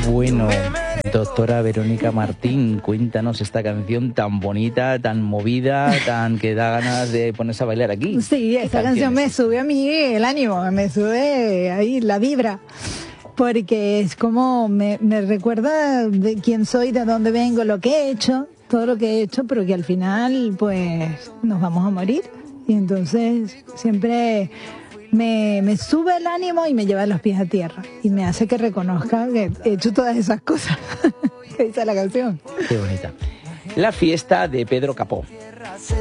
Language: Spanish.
Bueno, doctora Verónica Martín, cuéntanos esta canción tan bonita, tan movida, tan que da ganas de ponerse a bailar aquí. Sí, esta canción me sube a mí el ánimo, me sube ahí la vibra, porque es como me recuerda de quién soy, de dónde vengo, lo que he hecho, todo lo que he hecho, pero que al final pues nos vamos a morir. Y entonces siempre me sube el ánimo y me lleva los pies a tierra y me hace que reconozca que he hecho todas esas cosas que dice la canción. Qué bonita. La fiesta de Pedro Capó.